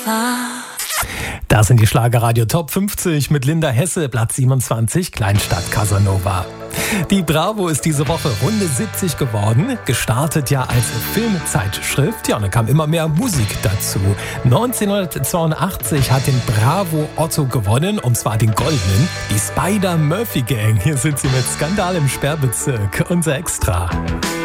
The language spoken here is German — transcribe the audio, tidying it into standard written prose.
Das sind die Schlagerradio Top 50 mit Linda Hesse, Platz 27, Kleinstadt Casanova. Die Bravo ist diese Woche Runde 70 geworden, gestartet ja als Filmzeitschrift, ja, und dann kam immer mehr Musik dazu. 1982 hat den Bravo Otto gewonnen, und zwar den goldenen, die Spider-Murphy Gang. Hier sind sie mit Skandal im Sperrbezirk, unser Extra.